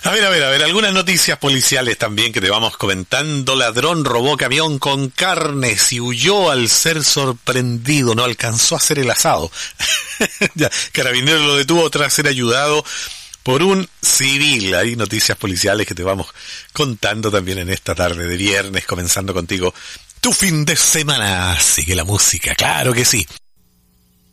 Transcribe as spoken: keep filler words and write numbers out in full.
A ver, a ver, a ver, algunas noticias policiales también que te vamos comentando. Ladrón robó camión con carnes y huyó al ser sorprendido. No alcanzó a hacer el asado. Ya, Carabineros lo detuvo tras ser ayudado por un civil. Hay noticias policiales que te vamos contando también en esta tarde de viernes, comenzando contigo tu fin de semana. Sigue la música, claro que sí.